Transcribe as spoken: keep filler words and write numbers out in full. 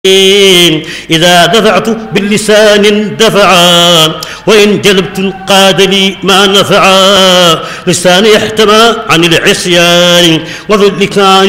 إذا دفعت باللسان دفعا وإن جلبت قاد لي ما نفعا. لساني احتمى عن العصيان وذو اللسان